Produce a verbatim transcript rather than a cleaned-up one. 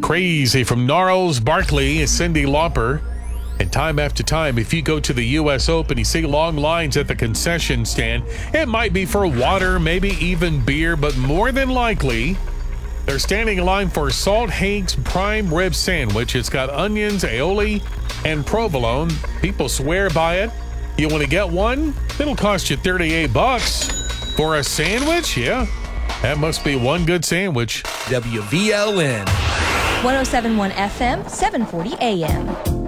Crazy from Gnarls Barkley, Cyndi Lauper. And time after time, if you go to the U S Open, you see long lines at the concession stand. It might be for water, maybe even beer, but more than likely, they're standing in line for Salt Hank's Prime Rib Sandwich. It's got onions, aioli, and provolone. People swear by it. You want to get one? It'll cost you thirty-eight bucks. For a sandwich? Yeah, that must be one good sandwich. W V L N. one oh seven point one F M, seven forty A M.